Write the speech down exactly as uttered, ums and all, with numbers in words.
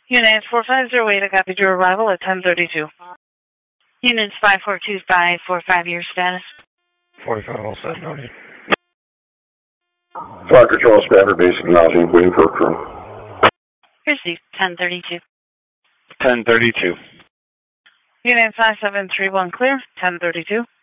Units four five zero eight, I copied your arrival at ten thirty-two. Units five four two five four five, your status. forty-five all set, noted. Flight Control Standard Basic announcing waiting for a crew. Received, ten thirty-two. ten thirty-two. Unit five seven three one clear, ten thirty-two.